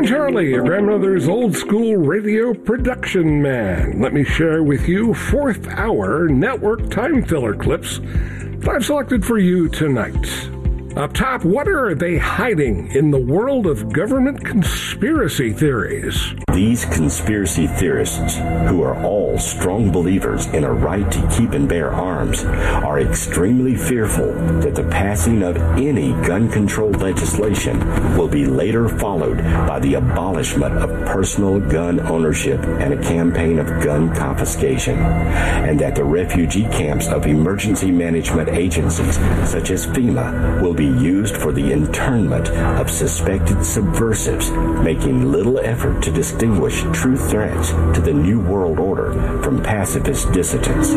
Charlie, your grandmother's old-school radio production man. Let me share with you fourth-hour network time-filler clips that I've selected for you tonight. Up top, what are they hiding in the world of government conspiracy theories? These conspiracy theorists, who are all strong believers in a right to keep and bear arms, are extremely fearful that the passing of any gun control legislation will be later followed by the abolishment of personal gun ownership and a campaign of gun confiscation, and that the refugee camps of emergency management agencies such as FEMA will be used for the internment of suspected subversives, making little effort to distinguish true threats to the New World Order from pacifist dissidents.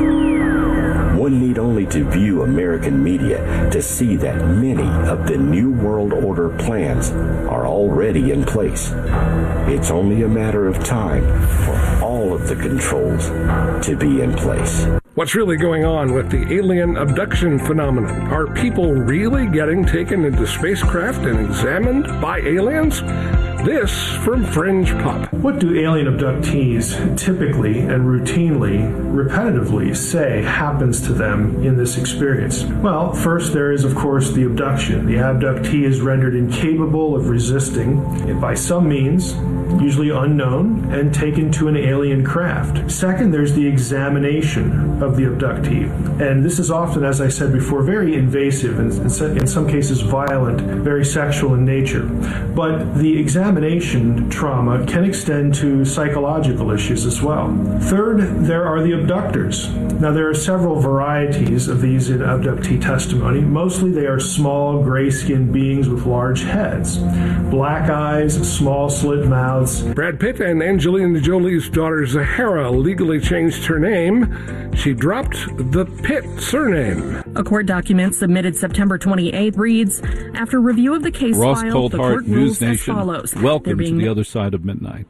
One need only to view American media to see that many of the New World Order plans are already in place. It's only a matter of time for all of the controls to be in place. What's really going on with the alien abduction phenomenon? Are people really getting taken into spacecraft and examined by aliens? This from Fringe Pop. What do alien abductees typically and routinely, repetitively say happens to them in this experience? Well, first there is, of course, the abduction. The abductee is rendered incapable of resisting by some means, usually unknown, and taken to an alien craft. Second, there's the examination of the abductee. And this is often, as I said before, very invasive, and in some cases violent, very sexual in nature. But the examination trauma can extend to psychological issues as well. Third, there are the abductors. Now, there are several varieties of these in abductee testimony. Mostly they are small, gray-skinned beings with large heads, black eyes, small slit mouths. Brad Pitt and Angelina Jolie's daughter Zahara legally changed her name. She dropped the Pitt surname. A court document submitted September 28th reads, after review of the case Ross file, the court rules as follows. Welcome to the other side of midnight.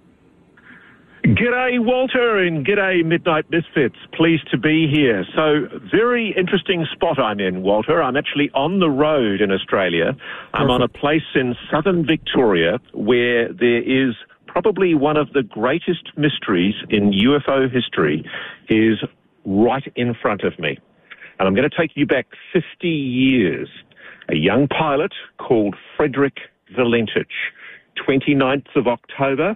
G'day, Walter, and g'day, Midnight Misfits. Pleased to be here. So, very interesting spot I'm in, Walter. I'm actually on the road in Australia. I'm on a place in southern Victoria where there is probably one of the greatest mysteries in UFO history is right in front of me. And I'm going to take you back 50 years. A young pilot called Frederick Valentich, 29th of October,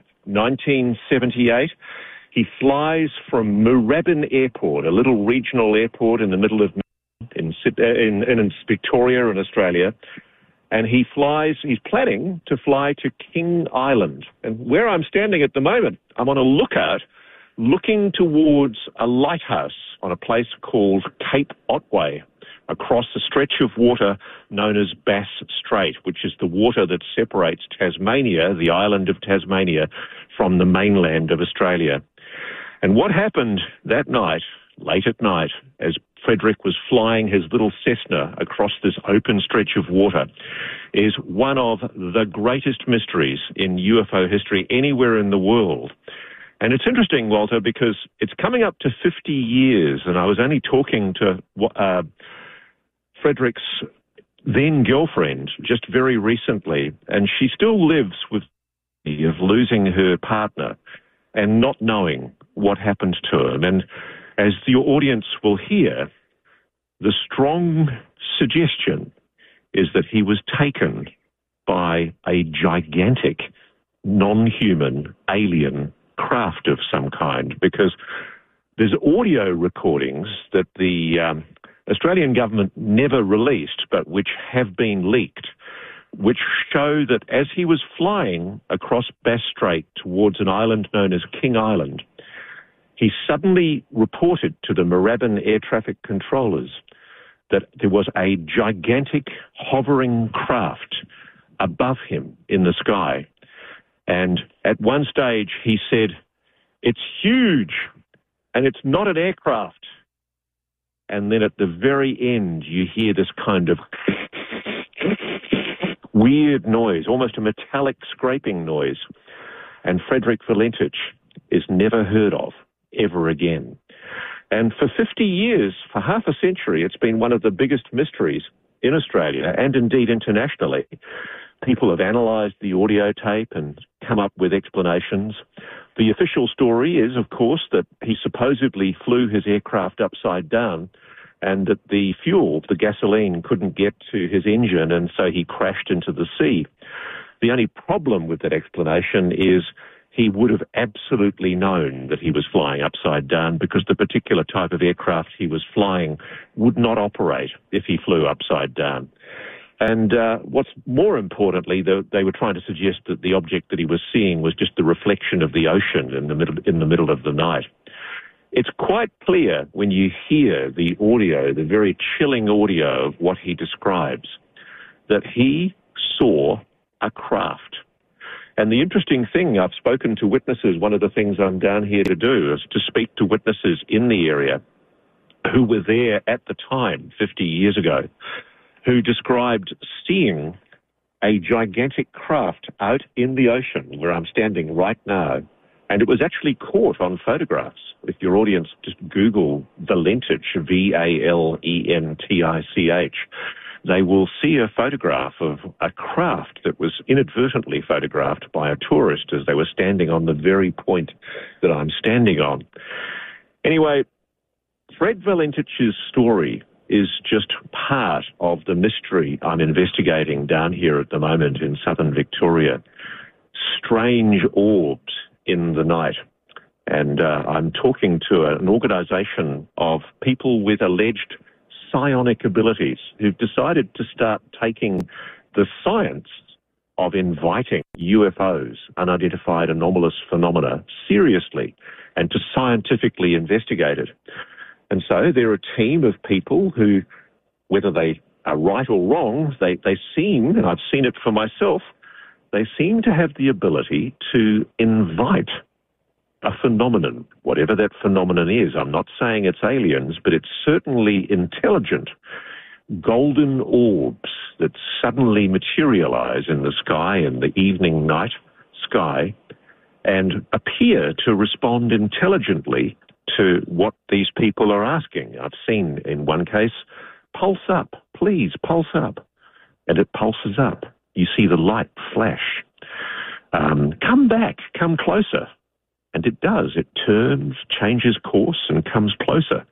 1978. He flies from Moorabbin Airport, a little regional airport in the middle of in Victoria in Australia. And he's planning to fly to King Island. And where I'm standing at the moment, I'm on a lookout looking towards a lighthouse on a place called Cape Otway, across a stretch of water known as Bass Strait, which is the water that separates Tasmania, the island of Tasmania, from the mainland of Australia. And what happened that night, late at night, as Frederick was flying his little Cessna across this open stretch of water, is one of the greatest mysteries in UFO history anywhere in the world. And it's interesting, Walter, because it's coming up to 50 years, and I was only talking to Frederick's then-girlfriend just very recently, and she still lives with the of losing her partner and not knowing what happened to him. And as the audience will hear, the strong suggestion is that he was taken by a gigantic, non-human, alien craft of some kind, because there's audio recordings that the Australian government never released, but which have been leaked, which show that as he was flying across Bass Strait towards an island known as King Island, he suddenly reported to the Moorabbin air traffic controllers that there was a gigantic hovering craft above him in the sky. And at one stage he said, "It's huge and it's not an aircraft." And then at the very end, you hear this kind of weird noise, almost a metallic scraping noise. And Frederick Valentich is never heard of ever again. And for 50 years, for half a century, it's been one of the biggest mysteries in Australia and indeed internationally. People have analysed the audio tape and come up with explanations. The official story is, of course, that he supposedly flew his aircraft upside down and that the fuel, the gasoline, couldn't get to his engine, and so he crashed into the sea. The only problem with that explanation is he would have absolutely known that he was flying upside down because the particular type of aircraft he was flying would not operate if he flew upside down. And what's more importantly, they were trying to suggest that the object that he was seeing was just the reflection of the ocean in the middle of the night. It's quite clear when you hear the audio, the very chilling audio of what he describes, that he saw a craft. And the interesting thing, I've spoken to witnesses. One of the things I'm down here to do is to speak to witnesses in the area who were there at the time, 50 years ago, who described seeing a gigantic craft out in the ocean where I'm standing right now. And it was actually caught on photographs. If your audience just Google Valentich, V-A-L-E-N-T-I-C-H, they will see a photograph of a craft that was inadvertently photographed by a tourist as they were standing on the very point that I'm standing on. Anyway, Fred Valentich's story is just part of the mystery I'm investigating down here at the moment in southern Victoria. Strange orbs in the night. And I'm talking to an organisation of people with alleged psionic abilities who've decided to start taking the science of inviting UFOs, unidentified anomalous phenomena, seriously and to scientifically investigate it. And so they're a team of people who, whether they are right or wrong, they seem, and I've seen it for myself, they seem to have the ability to invite a phenomenon, whatever that phenomenon is. I'm not saying it's aliens, but it's certainly intelligent. Golden orbs that suddenly materialize in the sky, in the evening night sky, and appear to respond intelligently to what these people are asking. I've seen in one case, pulse up, please pulse up. And it pulses up. You see the light flash. Come back, come closer. And it does. It turns, changes course, and comes closer.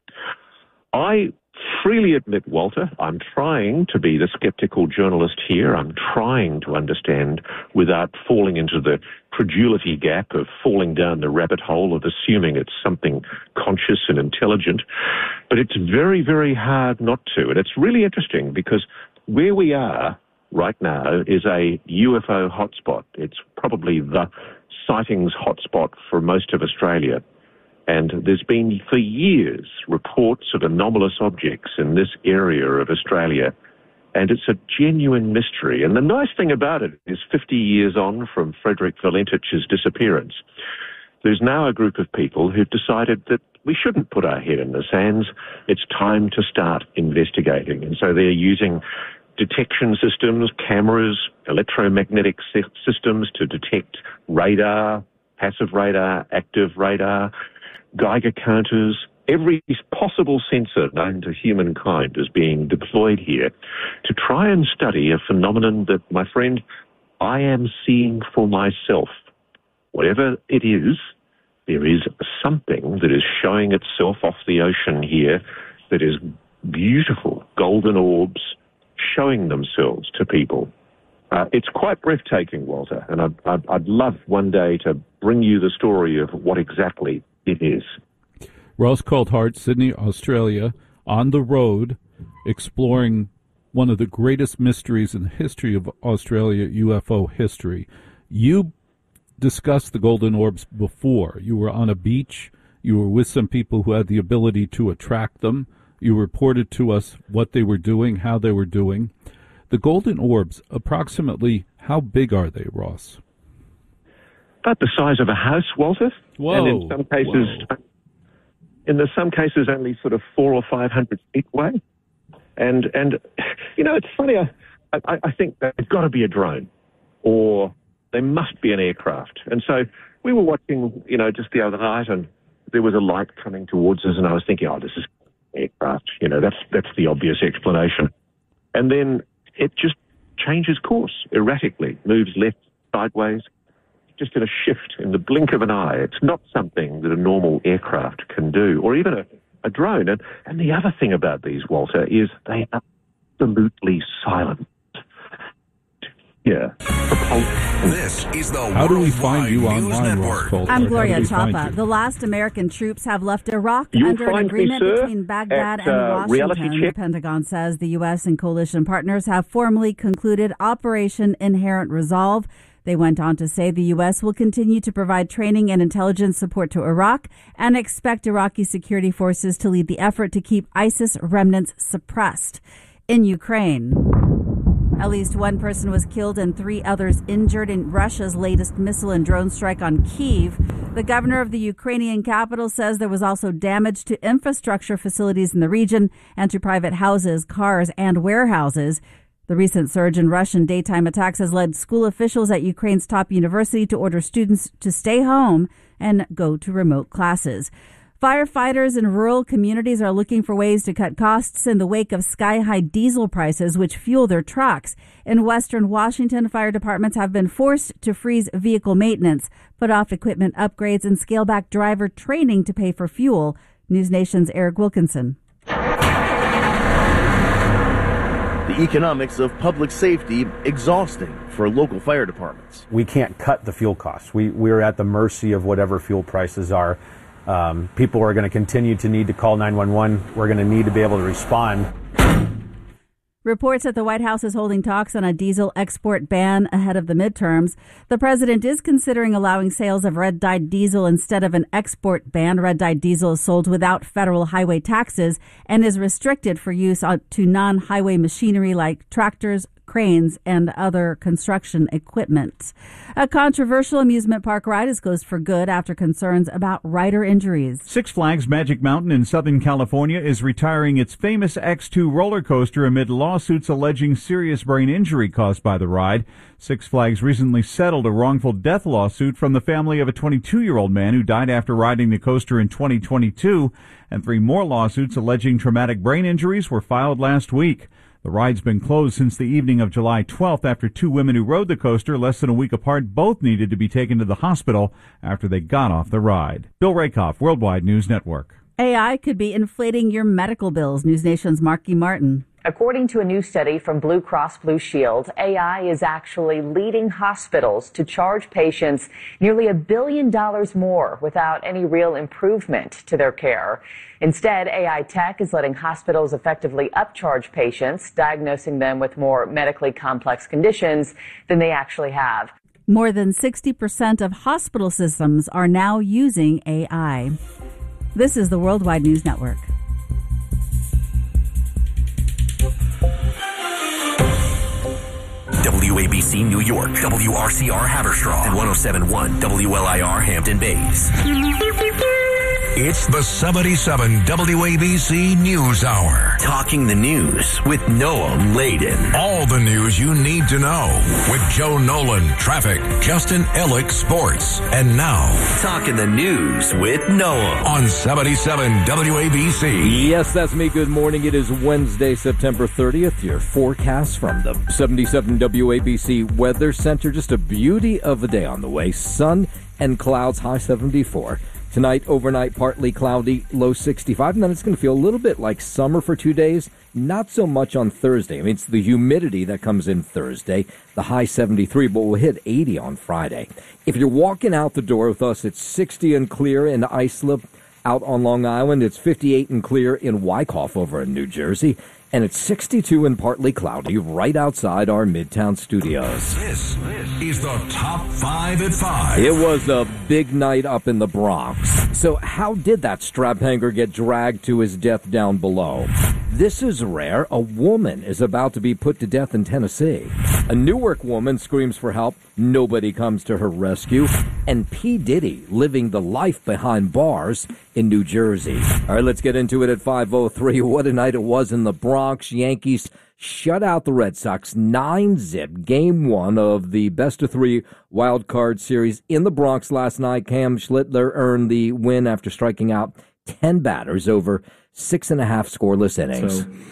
I freely admit, Walter, I'm trying to be the skeptical journalist here. I'm trying to understand without falling into the credulity gap of falling down the rabbit hole of assuming it's something conscious and intelligent. But it's very, very hard not to. And it's really interesting because where we are right now is a UFO hotspot. It's probably the sightings hotspot for most of Australia. And there's been, for years, reports of anomalous objects in this area of Australia. And it's a genuine mystery. And the nice thing about it is 50 years on from Frederick Valentich's disappearance, there's now a group of people who've decided that we shouldn't put our head in the sands. It's time to start investigating. And so they're using detection systems, cameras, electromagnetic systems to detect radar, passive radar, active radar, Geiger counters. Every possible sensor known to humankind is being deployed here to try and study a phenomenon that, my friend, I am seeing for myself. Whatever it is, there is something that is showing itself off the ocean here that is beautiful, golden orbs showing themselves to people. It's quite breathtaking, Walter, and I'd love one day to bring you the story of what exactly it is. Ross Coulthart, Sydney, Australia, on the road, exploring one of the greatest mysteries in the history of Australia UFO history. You discussed the golden orbs before. You were on a beach. You were with some people who had the ability to attract them. You reported to us what they were doing, how they were doing. The golden orbs, approximately how big are they, Ross? About the size of a house, Walter. Whoa. And in some cases, only sort of 400 or 500 feet away. And you know, it's funny. I think there's got to be a drone, or there must be an aircraft. And so we were watching, you know, just the other night, and there was a light coming towards us, and I was thinking, oh, this is aircraft. You know, that's the obvious explanation. And then it just changes course erratically, moves left, sideways, just in a shift, in the blink of an eye. It's not something that a normal aircraft can do, or even a drone. And the other thing about these, Walter, is they are absolutely silent. Yeah. This is the How do we find you online, Ross Coulthart? I'm Gloria Chapa. The last American troops have left Iraq under an agreement between Baghdad and Washington. The Pentagon says the U.S. and coalition partners have formally concluded Operation Inherent Resolve. They went on to say the U.S. will continue to provide training and intelligence support to Iraq and expect Iraqi security forces to lead the effort to keep ISIS remnants suppressed. In Ukraine, at least one person was killed and 3 others injured in Russia's latest missile and drone strike on Kyiv. The governor of the Ukrainian capital says there was also damage to infrastructure facilities in the region and to private houses, cars, and warehouses. The recent surge in Russian daytime attacks has led school officials at Ukraine's top university to order students to stay home and go to remote classes. Firefighters in rural communities are looking for ways to cut costs in the wake of sky-high diesel prices, which fuel their trucks. In western Washington, fire departments have been forced to freeze vehicle maintenance, put off equipment upgrades, and scale back driver training to pay for fuel. News Nation's Eric Wilkinson. The economics of public safety exhausting for local fire departments. We can't cut the fuel costs. We're at the mercy of whatever fuel prices are. People are going to continue to need to call 911. We're going to need to be able to respond. Reports that the White House is holding talks on a diesel export ban ahead of the midterms. The president is considering allowing sales of red-dyed diesel instead of an export ban. Red-dyed diesel is sold without federal highway taxes and is restricted for use to non-highway machinery like tractors, cranes, and other construction equipment. A controversial amusement park ride is closed for good after concerns about rider injuries. Six Flags Magic Mountain in Southern California is retiring its famous X2 roller coaster amid lawsuits alleging serious brain injury caused by the ride. Six Flags recently settled a wrongful death lawsuit from the family of a 22-year-old man who died after riding the coaster in 2022, and 3 more lawsuits alleging traumatic brain injuries were filed last week. The ride's been closed since the evening of July 12th after 2 women who rode the coaster less than a week apart both needed to be taken to the hospital after they got off the ride. Bill Rakoff, Worldwide News Network. AI could be inflating your medical bills. News Nation's Marky Martin. According to a new study from Blue Cross Blue Shield, AI is actually leading hospitals to charge patients nearly $1 billion more without any real improvement to their care. Instead, AI tech is letting hospitals effectively upcharge patients, diagnosing them with more medically complex conditions than they actually have. More than 60% of hospital systems are now using AI. This is the Worldwide News Network. WABC New York, WRCR Haverstraw, and 107.1 WLIR Hampton Bays. It's the 77 WABC News Hour. Talking the news with Noah Layden. All the news you need to know with Joe Nolan, traffic, Justin Ellick, sports. And now, Talking the News with Noah on 77 WABC. Yes, that's me. Good morning. It is Wednesday, September 30th. Your forecast from the 77 WABC Weather Center. Just a beauty of a day on the way. Sun and clouds, high 74. Tonight, overnight, partly cloudy, low 65, and then it's going to feel a little bit like summer for 2 days. Not so much on Thursday. I mean, it's the humidity that comes in Thursday, the high 73, but we'll hit 80 on Friday. If you're walking out the door with us, it's 60 and clear in Islip out on Long Island. It's 58 and clear in Wyckoff over in New Jersey. And it's 62 and partly cloudy right outside our Midtown studios. This is the Top 5 at 5. It was a big night up in the Bronx. So how did that strap hanger get dragged to his death down below? This is rare. A woman is about to be put to death in Tennessee. A Newark woman screams for help. Nobody comes to her rescue. And P. Diddy living the life behind bars in New Jersey. All right, let's get into it at 5:03. What a night it was in the Bronx. Yankees shut out the Red Sox 9-zip. Game 1 of the best-of-3 wild card series in the Bronx last night. Cam Schlittler earned the win after striking out 10 batters over 6.5 scoreless innings. So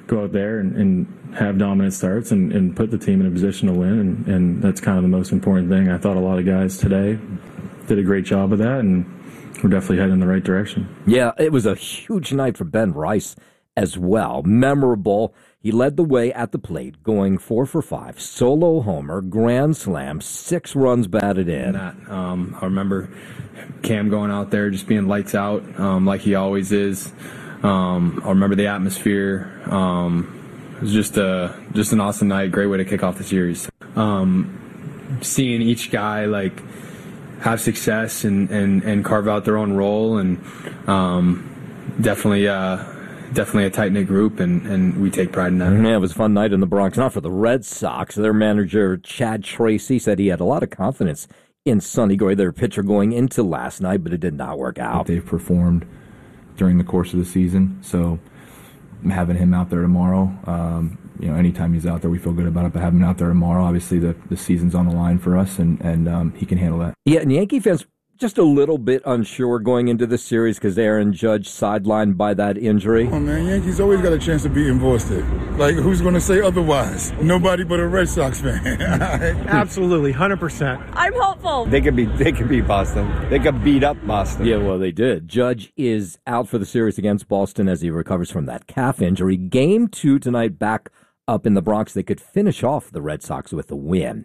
go out there and have dominant starts and put the team in a position to win, and that's kind of the most important thing. I thought a lot of guys today did a great job of that, and we're definitely heading in the right direction. Yeah, it was a huge night for Ben Rice as well. Memorable. He led the way at the plate, going 4 for 5, solo homer, grand slam, 6 runs batted in. I remember Cam going out there just being lights out, like he always is. I remember the atmosphere. It was just an awesome night. Great way to kick off the series. Seeing each guy like have success and carve out their own role, and definitely a tight-knit group, and we take pride in that. Yeah, it was a fun night in the Bronx. Not for the Red Sox. Their manager, Chad Tracy, said he had a lot of confidence in Sonny Gray, their pitcher, going into last night, but it did not work out. They've performed during the course of the season, so having him out there tomorrow, anytime he's out there, we feel good about it, but having him out there tomorrow, obviously the season's on the line for us, and he can handle that. Yeah, and Yankee fans just a little bit unsure going into this series because Aaron Judge sidelined by that injury. Oh, man, Yankees always got a chance to beat Boston. Like, who's going to say otherwise? Nobody but a Red Sox fan. Absolutely, 100%. I'm hopeful. They could beat Boston. They could beat up Boston. Yeah, well, they did. Judge is out for the series against Boston as he recovers from that calf injury. Game 2 tonight back up in the Bronx. They could finish off the Red Sox with a win.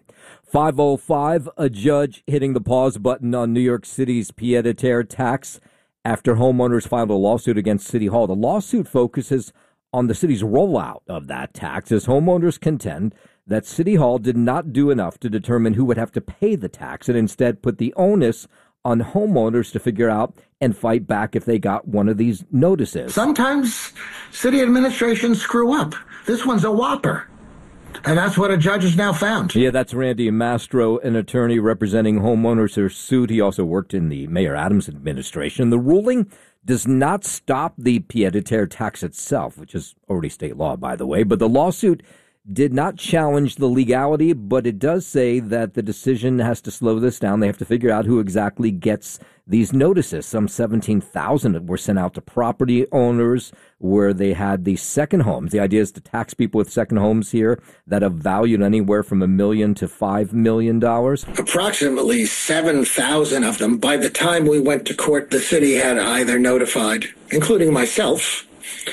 5:05, a judge hitting the pause button on New York City's pied-à-terre tax after homeowners filed a lawsuit against City Hall. The lawsuit focuses on the city's rollout of that tax as homeowners contend that City Hall did not do enough to determine who would have to pay the tax and instead put the onus on homeowners to figure out and fight back if they got one of these notices. Sometimes city administrations screw up. This one's a whopper. And that's what a judge has now found. Yeah, that's Randy Mastro, an attorney representing homeowners who are sued. He also worked in the Mayor Adams administration. The ruling does not stop the pied-à-terre tax itself, which is already state law, by the way. But the lawsuit did not challenge the legality, but it does say that the decision has to slow this down. They have to figure out who exactly gets these notices. Some 17,000 were sent out to property owners where they had these second homes. The idea is to tax people with second homes here that are valued anywhere from $1 million to $5 million. Approximately 7,000 of them. By the time we went to court, the city had either notified, including myself,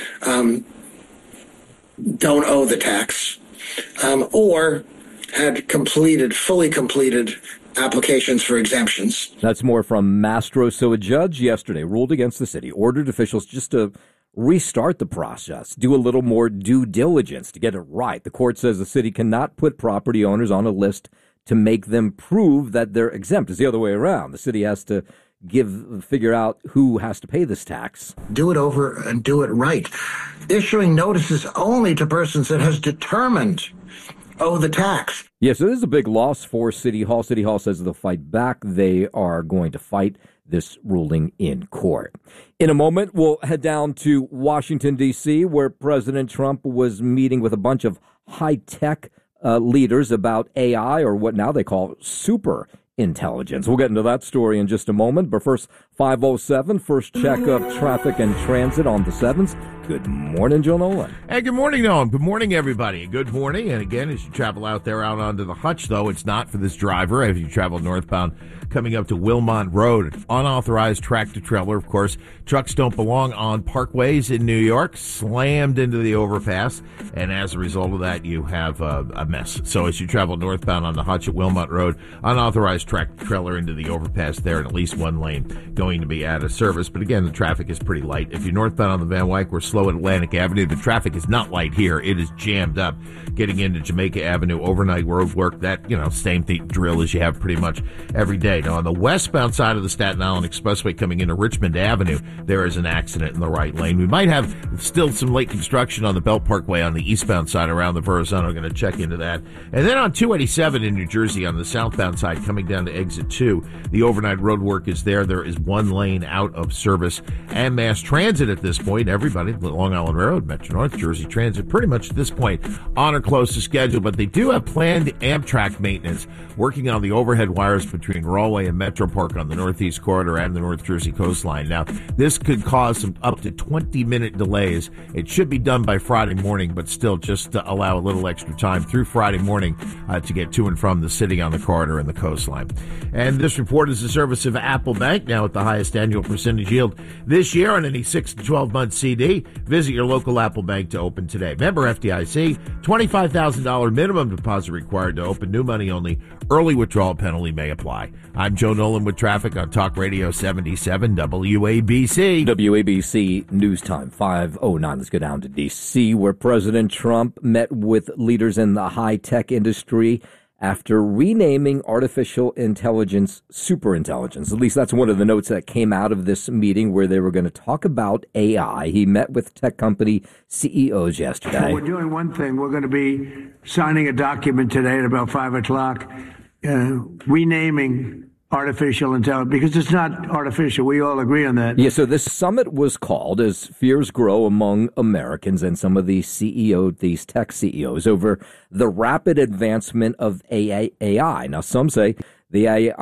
don't owe the tax, or had fully completed applications for exemptions. That's more from Mastro. So a judge yesterday ruled against the city, ordered officials just to restart the process, do a little more due diligence to get it right. The court says the city cannot put property owners on a list to make them prove that they're exempt. It's the other way around. The city has to figure out who has to pay this tax. Do it over and do it right. Issuing notices only to persons that has determined owe the tax. Yes, it is a big loss for City Hall. City Hall says they'll fight back. They are going to fight this ruling in court. In a moment, we'll head down to Washington, D.C., where President Trump was meeting with a bunch of high-tech leaders about AI, or what now they call super intelligence. We'll get into that story in just a moment. But first, 5:07, first check of traffic and transit on the 7s. Good morning, Joe Nolan. Hey, good morning, Nolan. Good morning, everybody. Good morning. And again, as you travel out there out onto the Hutch, though, it's not for this driver. If you travel northbound coming up to Wilmont Road, unauthorized tractor-trailer, of course. Trucks don't belong on parkways in New York, slammed into the overpass. And as a result of that, you have a mess. So as you travel northbound on the Hutch at Wilmont Road, unauthorized tractor-trailer into the overpass there, and at least one lane going to be out of service. But again, the traffic is pretty light. If you're northbound on the Van Wyck, we're slow at Atlantic Avenue. The traffic is not light here. It is jammed up. Getting into Jamaica Avenue, overnight road work, that, same drill as you have pretty much every day. Now, on the westbound side of the Staten Island Expressway coming into Richmond Avenue, there is an accident in the right lane. We might have still some late construction on the Belt Parkway on the eastbound side around the Verrazano. We're going to check into that. And then on 287 in New Jersey on the southbound side coming down down to exit 2. The overnight road work is there. There is one lane out of service. And mass transit at this point, everybody, Long Island Railroad, Metro North, Jersey Transit, pretty much at this point on or close to schedule. But they do have planned Amtrak maintenance working on the overhead wires between Rahway and Metro Park on the Northeast Corridor and the North Jersey coastline. Now, this could cause some up to 20-minute delays. It should be done by Friday morning, but still just to allow a little extra time through Friday morning to get to and from the city on the corridor and the coastline. And this report is the service of Apple Bank, now at the highest annual percentage yield this year on any 6 to 12-month CD. Visit your local Apple Bank to open today. Member FDIC, $25,000 minimum deposit required to open. New money only. Early withdrawal penalty may apply. I'm Joe Nolan with traffic on Talk Radio 77 WABC. WABC News Time 5:09. Let's go down to D.C., where President Trump met with leaders in the high-tech industry after renaming artificial intelligence superintelligence. At least that's one of the notes that came out of this meeting, where they were going to talk about AI. He met with tech company CEOs yesterday. So we're doing one thing. We're going to be signing a document today at about 5 o'clock, renaming artificial intelligence, because it's not artificial. We all agree on that. Yeah, so this summit was called as fears grow among Americans and some of these tech CEOs over the rapid advancement of AI. Now, some say the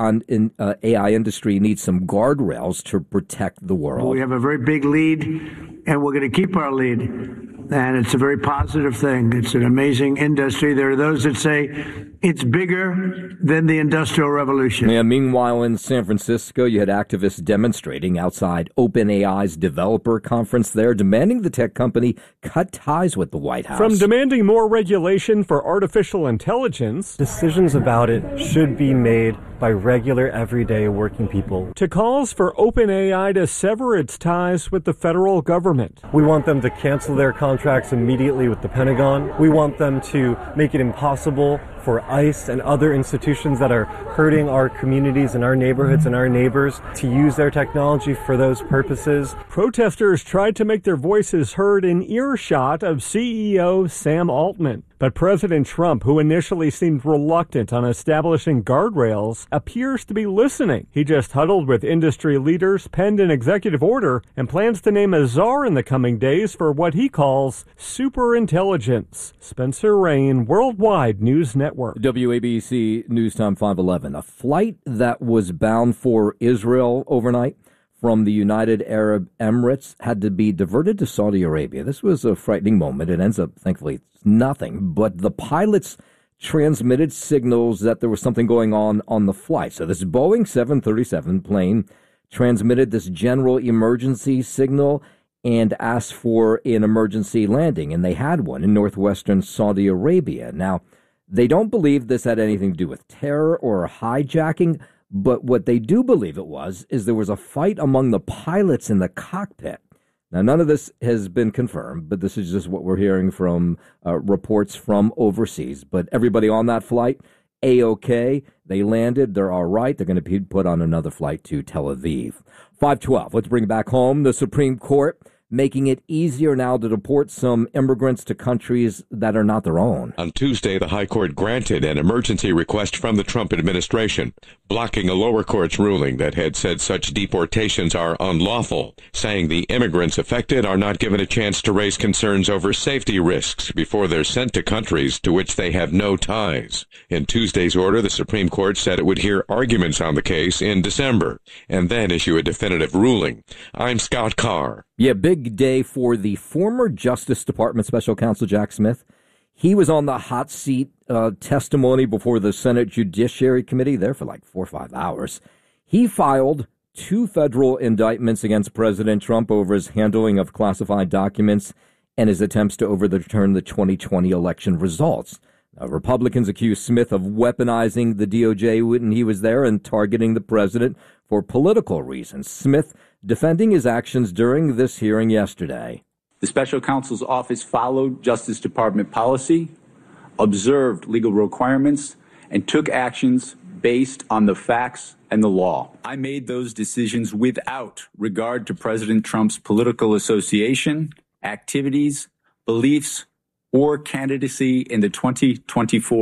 AI industry needs some guardrails to protect the world. We have a very big lead, and we're going to keep our lead. And it's a very positive thing. It's an amazing industry. There are those that say it's bigger than the Industrial Revolution. Yeah, meanwhile, in San Francisco, you had activists demonstrating outside OpenAI's developer conference there, demanding the tech company cut ties with the White House. From demanding more regulation for artificial intelligence, decisions about it should be made by regular, everyday working people, to calls for OpenAI to sever its ties with the federal government. We want them to cancel their contracts immediately with the Pentagon. We want them to make it impossible for ICE and other institutions that are hurting our communities and our neighborhoods and our neighbors to use their technology for those purposes. Protesters tried to make their voices heard in earshot of CEO Sam Altman. But President Trump, who initially seemed reluctant on establishing guardrails, appears to be listening. He just huddled with industry leaders, penned an executive order, and plans to name a czar in the coming days for what he calls superintelligence. Spencer Rain, Worldwide News Network. WABC News Time 5:11. A flight that was bound for Israel overnight from the United Arab Emirates had to be diverted to Saudi Arabia. This was a frightening moment. It ends up, thankfully, nothing. But the pilots transmitted signals that there was something going on the flight. So this Boeing 737 plane transmitted this general emergency signal and asked for an emergency landing. And they had one in northwestern Saudi Arabia. Now, they don't believe this had anything to do with terror or hijacking. But what they do believe it is there was a fight among the pilots in the cockpit. Now, none of this has been confirmed, but this is just what we're hearing from reports from overseas. But everybody on that flight, A-OK. They landed. They're all right. They're going to be put on another flight to Tel Aviv. 5:12. Let's bring back home the Supreme Court, making it easier now to deport some immigrants to countries that are not their own. On Tuesday, the High Court granted an emergency request from the Trump administration, blocking a lower court's ruling that had said such deportations are unlawful, saying the immigrants affected are not given a chance to raise concerns over safety risks before they're sent to countries to which they have no ties. In Tuesday's order, the Supreme Court said it would hear arguments on the case in December and then issue a definitive ruling. I'm Scott Carr. Yeah, big day for the former Justice Department Special Counsel Jack Smith. He was on the hot seat testimony before the Senate Judiciary Committee there for like 4 or 5 hours. He filed 2 federal indictments against President Trump over his handling of classified documents and his attempts to overturn the 2020 election results. Republicans accused Smith of weaponizing the DOJ when he was there and targeting the president for political reasons. Smith defending his actions during this hearing yesterday. The special counsel's office followed Justice Department policy, observed legal requirements, and took actions based on the facts and the law. I made those decisions without regard to President Trump's political association, activities, beliefs, or candidacy in the 2024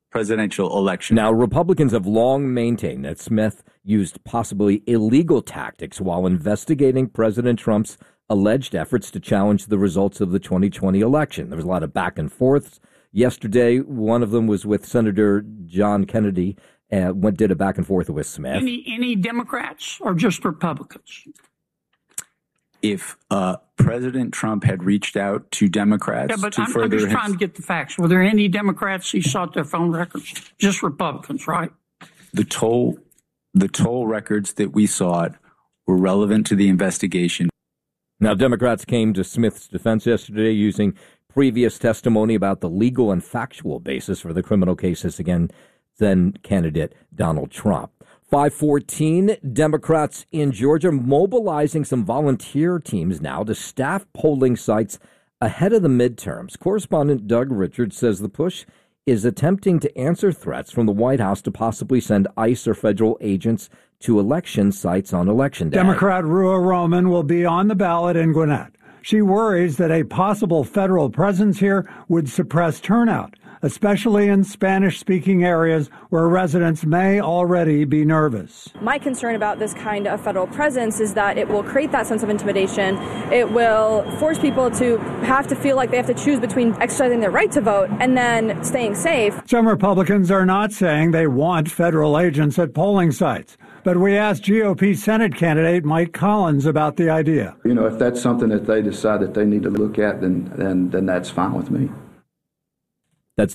presidential election. Now, Republicans have long maintained that Smith used possibly illegal tactics while investigating President Trump's alleged efforts to challenge the results of the 2020 election. There was a lot of back and forths. Yesterday, one of them was with Senator John Kennedy and did a back and forth with Smith. Any Democrats or just Republicans? If President Trump had reached out to Democrats I'm to just further trying to get the facts. Were there any Democrats he sought their phone records? Just Republicans, right? the toll records that we sought were relevant to the investigation. Now, Democrats came to Smith's defense yesterday using previous testimony about the legal and factual basis for the criminal cases against then candidate Donald Trump. 5:14, Democrats in Georgia mobilizing some volunteer teams now to staff polling sites ahead of the midterms. Correspondent Doug Richards says the push is attempting to answer threats from the White House to possibly send ICE or federal agents to election sites on Election Day. Democrat Rua Roman will be on the ballot in Gwinnett. She worries that a possible federal presence here would suppress turnout, especially in Spanish-speaking areas where residents may already be nervous. My concern about this kind of federal presence is that it will create that sense of intimidation. It will force people to have to feel like they have to choose between exercising their right to vote and then staying safe. Some Republicans are not saying they want federal agents at polling sites. But we asked GOP Senate candidate Mike Collins about the idea. You know, if that's something that they decide that they need to look at, then that's fine with me. That's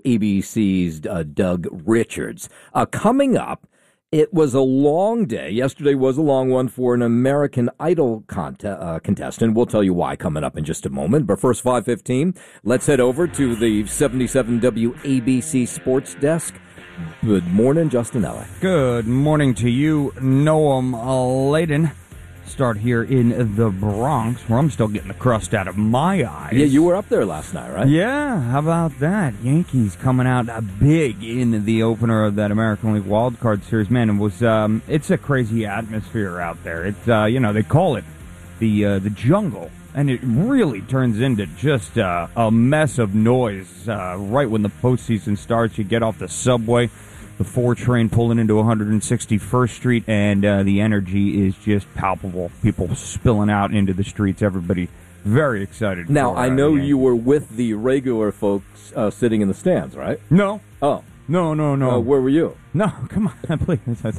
WABC's Doug Richards. Coming up, it was a long day. Yesterday was a long one for an American Idol contestant. We'll tell you why coming up in just a moment. But first, 5:15, let's head over to the 77 WABC Sports Desk. Good morning, Justin Ellick. Good morning to you, Noam Layden. Start here in the Bronx, where I'm still getting the crust out of my eyes. Yeah, you were up there last night, right? Yeah, how about that? Yankees coming out big in the opener of that American League Wild Card Series. Man, it was it's a crazy atmosphere out there. It's they call it the jungle, and it really turns into just a mess of noise right when the postseason starts. You get off the subway, the 4 train pulling into 161st Street, and the energy is just palpable. People spilling out into the streets. Everybody very excited. Now, I know you were with the regular folks sitting in the stands, right? No. Oh. No. Where were you? No, come on, please.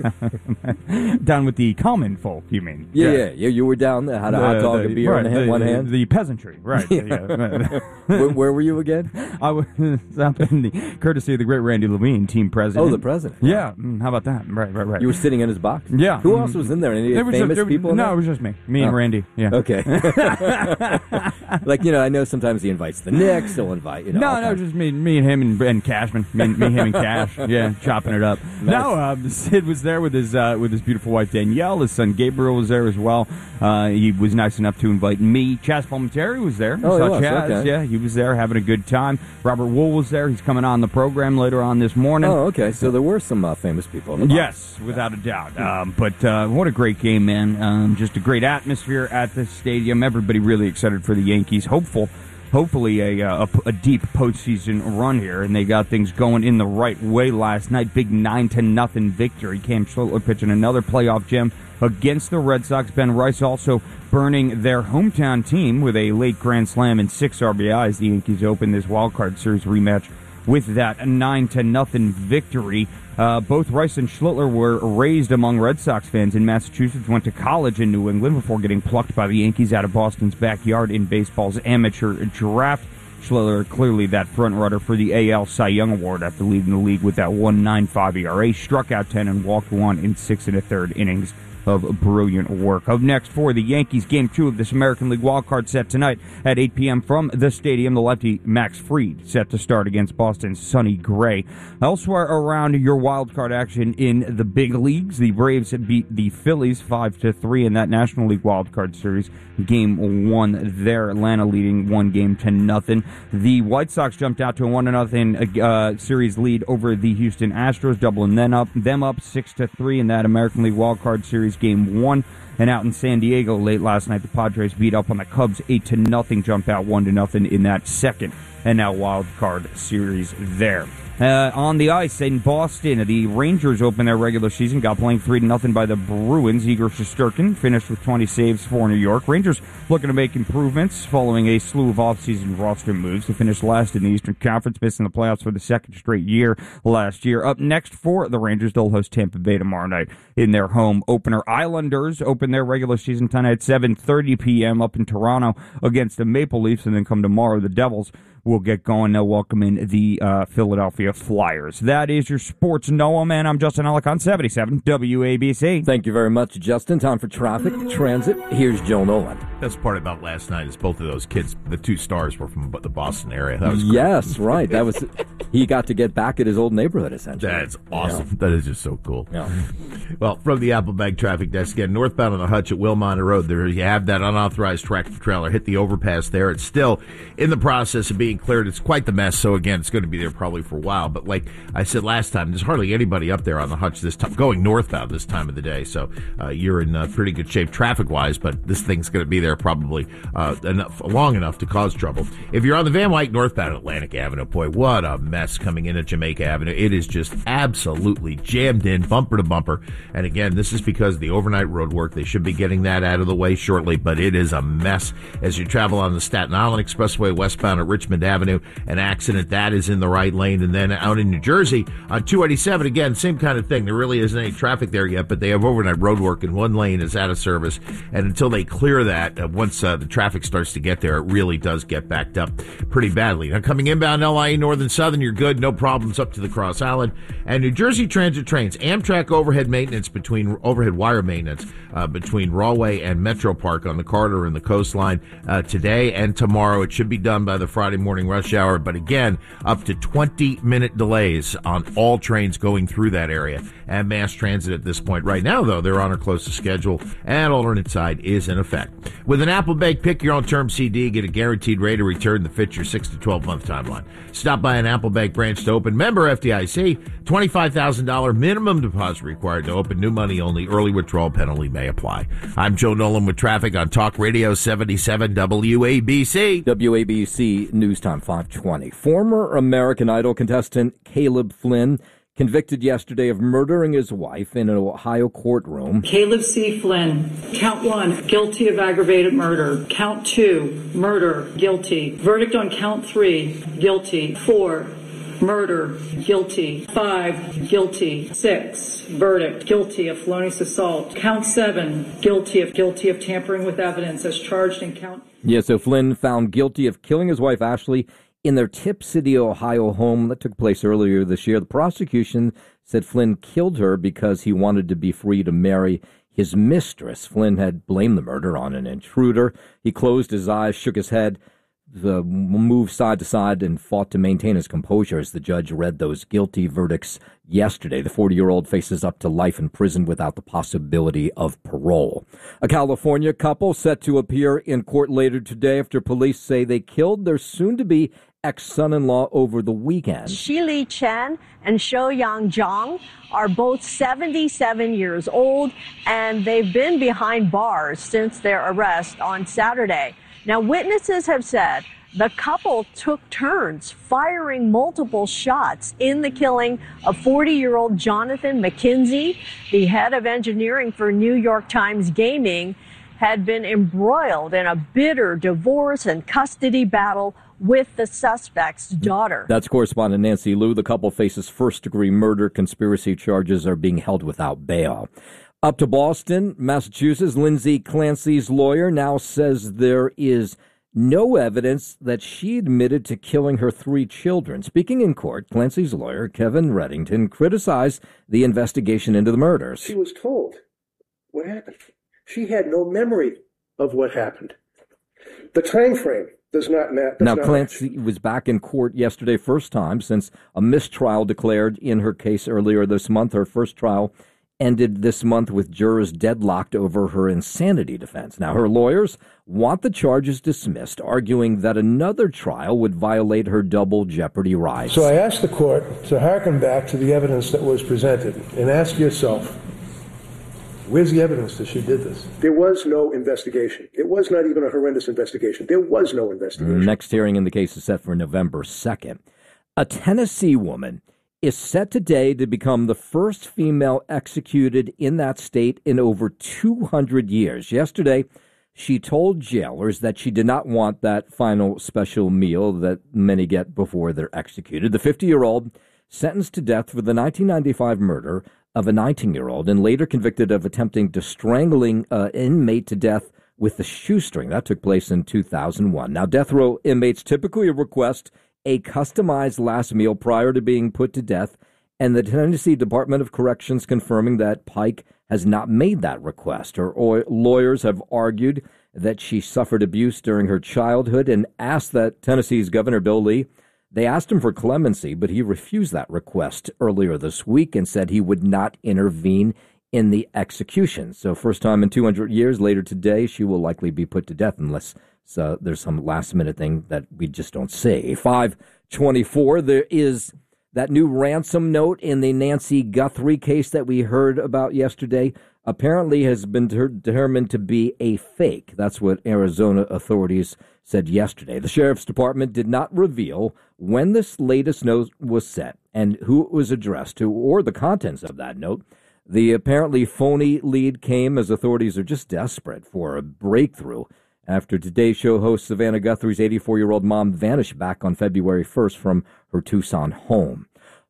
Down with the common folk, you mean? Yeah. You were down there, had a hot dog, a beer in one hand. The peasantry, right. Yeah. Where were you again? I was up in the courtesy of the great Randy Levine, team president. Oh, the president. Yeah, how about that? Right. You were sitting in his box? Yeah. Who else was in there? Any famous people? No, it was just me and Randy. Yeah. Okay. I know sometimes he invites the Knicks, he'll invite, No, just me and him and Cashman. Me, him, and Cash. Yeah, chopping it up. Nice. No, Sid was there with his beautiful wife Danielle. His son Gabriel was there as well. He was nice enough to invite me. Chaz Palminteri was there. Oh, he was. Chaz. Okay. Yeah, he was there having a good time. Robert Wool was there. He's coming on the program later on this morning. Oh, okay. So there were some famous people in the box. Yes, without a doubt. But what a great game, man. Just a great atmosphere at the stadium. Everybody really excited for the Yankees. Hopefully a deep postseason run here, and they got things going in the right way last night. Big 9-0 victory. Cam Schlittler pitching another playoff gem against the Red Sox. Ben Rice also burning their hometown team with a late grand slam and 6 RBIs. The Yankees open this wild card series rematch with that 9-0 victory. Both Rice and Schlittler were raised among Red Sox fans in Massachusetts, went to college in New England before getting plucked by the Yankees out of Boston's backyard in baseball's amateur draft. Schlittler clearly that front runner for the AL Cy Young Award after leading the league with that 1.95 ERA, struck out 10 and walked 1 in 6 1/3 innings of brilliant work. Up next for the Yankees, Game 2 of this American League wildcard set tonight at 8 p.m. from the stadium. The lefty Max Fried set to start against Boston's Sonny Gray. Elsewhere around your wildcard action in the big leagues, the Braves beat the Phillies 5-3 in that National League wildcard series. Game 1 there, Atlanta leading 1-0. The White Sox jumped out to a 1-0 series lead over the Houston Astros, doubling them up 6-3 in that American League wildcard series. Game 1. And out in San Diego late last night, the Padres beat up on the Cubs 8-0, jump out 1-0 in that second and now wild card series there. On the ice in Boston, the Rangers opened their regular season, got playing 3-0 by the Bruins. Igor Shesterkin finished with 20 saves for New York. Rangers looking to make improvements following a slew of offseason roster moves to finish last in the Eastern Conference, missing the playoffs for the second straight year last year. Up next for the Rangers, they'll host Tampa Bay tomorrow night in their home opener. Islanders open their regular season tonight at 7:30 p.m. up in Toronto against the Maple Leafs, and then come tomorrow, the Devils will get going. They'll welcome in the Philadelphia Flyers. That is your Sports Noah, man. I'm Justin Ellick on 77 WABC. Thank you very much, Justin. Time for traffic, transit. Here's Joe Nolan. That's part about last night is both of those kids, the two stars, were from the Boston area. That was great. Yes, right. That was he got to get back at his old neighborhood, essentially. That's awesome. Yeah. That is just so cool. Yeah. Well, from the Applebank traffic desk again, northbound on the Hutch at Wilmont Road, there you have that unauthorized tractor trailer hit the overpass there. It's still in the process of being cleared. It's quite the mess. So again, it's going to be there probably for a while. But like I said last time, there's hardly anybody up there on the Hutch this time, going northbound this time of the day. So you're in pretty good shape traffic wise. But this thing's going to be there probably long enough to cause trouble. If you're on the Van Wyck northbound Atlantic Avenue, boy, what a mess coming in at Jamaica Avenue. It is just absolutely jammed in, bumper to bumper. And again, this is because of the overnight road work. They should be getting that out of the way shortly, but it is a mess as you travel on the Staten Island Expressway westbound at Richmond Avenue. An accident that is in the right lane. And then out in New Jersey on 287, again, same kind of thing. There really isn't any traffic there yet, but they have overnight road work and one lane is out of service. And until they clear that, once the traffic starts to get there, it really does get backed up pretty badly. Now, coming inbound LIE Northern Southern, you're good. No problems up to the Cross Island. And New Jersey Transit trains, Amtrak overhead wire maintenance between Rawway and Metro Park on the corridor and the coastline today and tomorrow. It should be done by the Friday morning rush hour, but again, up to 20-minute delays on all trains going through that area. And mass transit at this point right now, though, they're on or close to schedule, and alternate side is in effect. With an Applebank pick your own term CD, get a guaranteed rate of return that fits your 6 to 12 month timeline. Stop by an Applebank branch to open. Member FDIC, $25,000 minimum deposit required to open. New money only. Early withdrawal penalty may apply. I'm Joe Nolan with traffic on Talk Radio 77 WABC. WABC News Time 520. Former American Idol contestant Caleb Flynn convicted yesterday of murdering his wife in an Ohio courtroom. Caleb C. Flynn, count 1, guilty of aggravated murder. Count 2, murder, guilty. Verdict on count 3, guilty. 4, murder, guilty. 5, guilty. 6, verdict, guilty of felonious assault. Count 7, guilty of tampering with evidence as charged in count. Yeah, so Flynn found guilty of killing his wife Ashley in their Tip City, Ohio home that took place earlier this year. The prosecution said Flynn killed her because he wanted to be free to marry his mistress. Flynn had blamed the murder on an intruder. He closed his eyes, shook his head, moved side to side, and fought to maintain his composure as the judge read those guilty verdicts yesterday. The 40-year-old faces up to life in prison without the possibility of parole. A California couple set to appear in court later today after police say they killed their soon-to-be ex-son-in-law over the weekend. Shili Chen and Shouyang Zhang are both 77 years old, and they've been behind bars since their arrest on Saturday. Now, witnesses have said the couple took turns firing multiple shots in the killing of 40-year-old Jonathan McKenzie. The head of engineering for New York Times Gaming had been embroiled in a bitter divorce and custody battle with the suspect's daughter. That's correspondent Nancy Liu. The couple faces first-degree murder. Conspiracy charges are being held without bail. Up to Boston, Massachusetts, Lindsay Clancy's lawyer now says there is no evidence that she admitted to killing her 3 children. Speaking in court, Clancy's lawyer, Kevin Reddington, criticized the investigation into the murders. She was told what happened. She had no memory of what happened. The time frame does not matter. Now, Clancy was back in court yesterday, first time since a mistrial declared in her case earlier this month. Her first trial ended this month with jurors deadlocked over her insanity defense. Now, her lawyers want the charges dismissed, arguing that another trial would violate her double jeopardy rights. So I asked the court to hearken back to the evidence that was presented and ask yourself, where's the evidence that she did this? There was no investigation. It was not even a horrendous investigation. There was no investigation. Next hearing in the case is set for November 2nd. A Tennessee woman is set today to become the first female executed in that state in over 200 years. Yesterday, she told jailers that she did not want that final special meal that many get before they're executed. The 50-year-old sentenced to death for the 1995 murder of a 19-year-old and later convicted of attempting to strangling an inmate to death with a shoestring. That took place in 2001. Now, death row inmates typically request a customized last meal prior to being put to death, and the Tennessee Department of Corrections confirming that Pike has not made that request. Her lawyers have argued that she suffered abuse during her childhood and asked that Tennessee's Governor Bill Lee, they asked him for clemency, but he refused that request earlier this week and said he would not intervene in the execution. So first time in 200 years, later today, she will likely be put to death unless there's some last-minute thing that we just don't see. 524, there is that new ransom note in the Nancy Guthrie case that we heard about yesterday apparently has been determined to be a fake. That's what Arizona authorities said yesterday. The sheriff's department did not reveal when this latest note was sent and who it was addressed to or the contents of that note. The apparently phony lead came as authorities are just desperate for a breakthrough after Today Show host Savannah Guthrie's 84-year-old mom vanished back on February 1st from her Tucson home.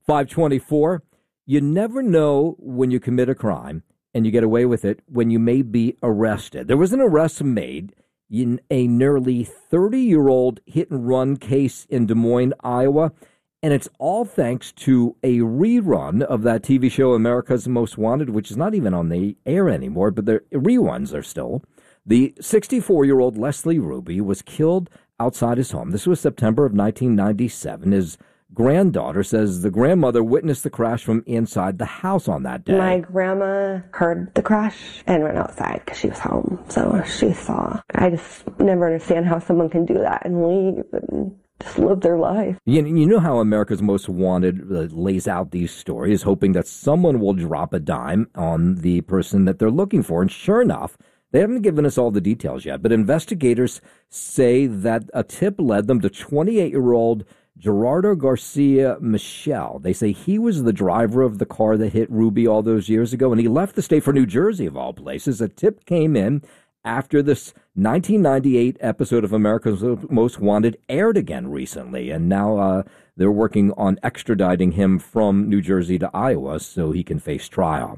524, you never know when you commit a crime, and you get away with it when you may be arrested. There was an arrest made in a nearly 30-year-old hit-and-run case in Des Moines, Iowa, and it's all thanks to a rerun of that TV show America's Most Wanted, which is not even on the air anymore, but the reruns are still. The 64-year-old Leslie Ruby was killed outside his home. This was September of 1997. His granddaughter says the grandmother witnessed the crash from inside the house on that day. My grandma heard the crash and went outside because she was home. So she saw. I just never understand how someone can do that and leave and just live their life. You know how America's Most Wanted lays out these stories, hoping that someone will drop a dime on the person that they're looking for. And sure enough, they haven't given us all the details yet, but investigators say that a tip led them to 28-year-old Gerardo Garcia Michel. They say he was the driver of the car that hit Ruby all those years ago, and he left the state for New Jersey, of all places. A tip came in after this 1998 episode of America's Most Wanted aired again recently, and now they're working on extraditing him from New Jersey to Iowa so he can face trial.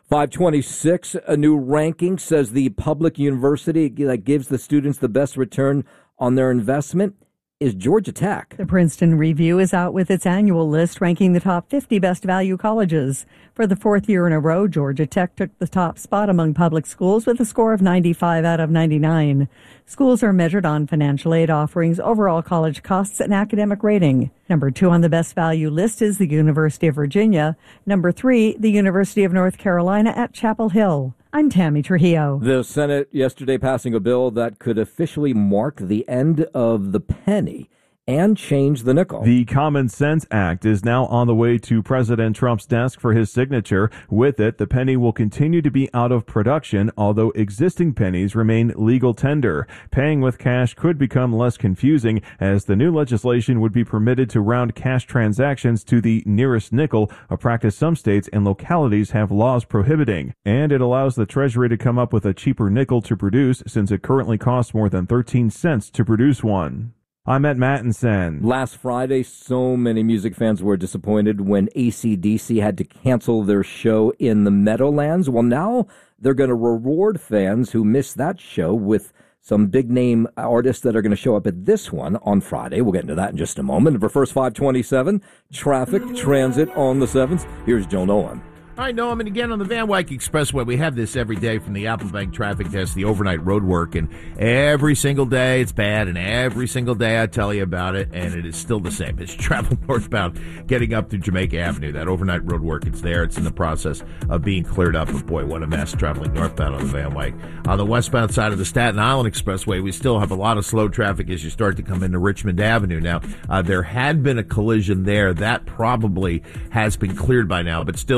526, a new ranking says the public university that gives the students the best return on their investment is Georgia Tech. The Princeton Review is out with its annual list ranking the top 50 best value colleges. For the fourth year in a row, Georgia Tech took the top spot among public schools with a score of 95 out of 99. Schools are measured on financial aid offerings, overall college costs, and academic rating. Number 2 on the best value list is the University of Virginia. Number 3, the University of North Carolina at Chapel Hill. I'm Tammy Trujillo. The Senate yesterday passing a bill that could officially mark the end of the penny and change the nickel. The Common Sense Act is now on the way to President Trump's desk for his signature. With it, the penny will continue to be out of production, although existing pennies remain legal tender. Paying with cash could become less confusing, as the new legislation would be permitted to round cash transactions to the nearest nickel, a practice some states and localities have laws prohibiting. And it allows the Treasury to come up with a cheaper nickel to produce, since it currently costs more than 13 cents to produce one. I'm at Mattinson. Last Friday, so many music fans were disappointed when AC/DC had to cancel their show in the Meadowlands. Well, now they're going to reward fans who missed that show with some big-name artists that are going to show up at this one on Friday. We'll get into that in just a moment. For first 527, traffic, transit on the 7th. Here's Joe Nolan. All right, Noam, and again on the Van Wyck Expressway, we have this every day from the Applebank traffic desk, the overnight road work, and every single day it's bad, and every single day I tell you about it, and it is still the same. It's travel northbound, getting up to Jamaica Avenue. That overnight road work, it's there. It's in the process of being cleared up, but boy, what a mess traveling northbound on the Van Wyck. On the westbound side of the Staten Island Expressway, we still have a lot of slow traffic as you start to come into Richmond Avenue. Now, there had been a collision there. That probably has been cleared by now, but still nonetheless,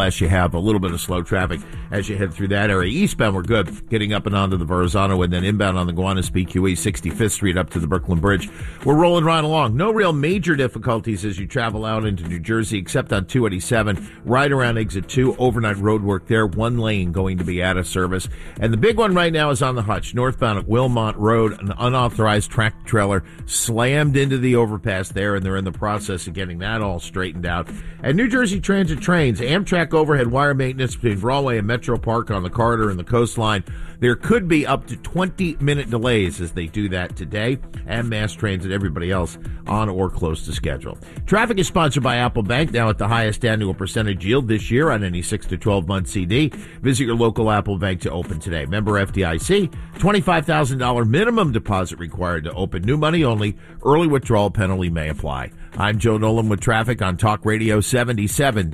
unless you have a little bit of slow traffic as you head through that area. Eastbound, we're good, getting up and onto the Verrazano, and then inbound on the Gowanus PQE, 65th Street up to the Brooklyn Bridge. We're rolling right along. No real major difficulties as you travel out into New Jersey, except on 287, right around exit 2, overnight road work there, one lane going to be out of service. And the big one right now is on the Hutch, northbound at Wilmont Road. An unauthorized tractor trailer slammed into the overpass there, and they're in the process of getting that all straightened out. And New Jersey Transit trains, Amtrak overhead wire maintenance between Broadway and Metro Park on the corridor and the coastline. There could be up to 20-minute delays as they do that today, and Mass Transit, everybody else, on or close to schedule. Traffic is sponsored by Apple Bank, now at the highest annual percentage yield this year on any 6 to 12-month CD. Visit your local Apple Bank to open today. Member FDIC, $25,000 minimum deposit required to open. New money only. Early withdrawal penalty may apply. I'm Joe Nolan with traffic on Talk Radio 77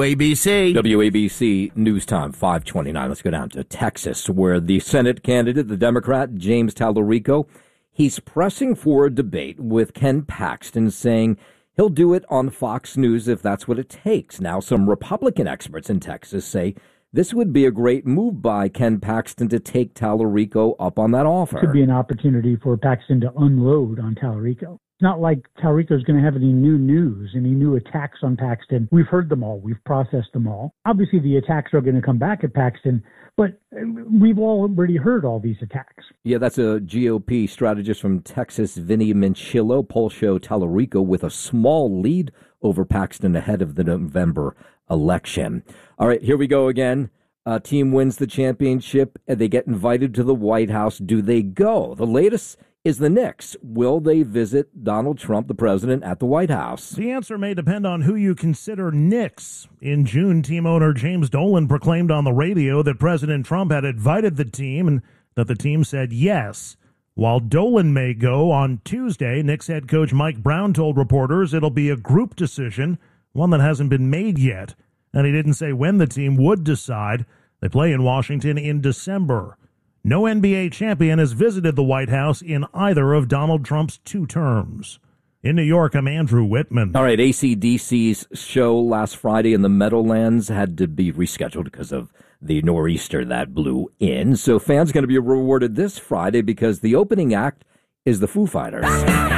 WABC. WABC News Time 529. Let's go down to Texas, where the Senate candidate, the Democrat James Tallarico, he's pressing for a debate with Ken Paxton, saying he'll do it on Fox News if that's what it takes. Now, some Republican experts in Texas say this would be a great move by Ken Paxton to take Tallarico up on that offer. It could be an opportunity for Paxton to unload on Tallarico. It's not like Tallarico's going to have any new news, any new attacks on Paxton. We've heard them all. We've processed them all. Obviously, the attacks are going to come back at Paxton, but we've already heard all these attacks. Yeah, that's a GOP strategist from Texas, Vinny Minchillo. Polls show Tallarico with a small lead over Paxton ahead of the November election. All right, here we go again. Team wins the championship, and they get invited to the White House. Do they go? The latest is the Knicks. Will they visit Donald Trump, the president, at the White House? The answer may depend on who you consider Knicks. In June, team owner James Dolan proclaimed on the radio that President Trump had invited the team and that the team said yes. While Dolan may go on Tuesday, Knicks head coach Mike Brown told reporters it'll be a group decision, one that hasn't been made yet. And he didn't say when the team would decide. They play in Washington in December. No NBA champion has visited the White House in either of Donald Trump's 2 terms. In New York, I'm Andrew Whitman. All right, AC/DC's show last Friday in the Meadowlands had to be rescheduled because of the nor'easter that blew in. So fans going to be rewarded this Friday because the opening act is the Foo Fighters.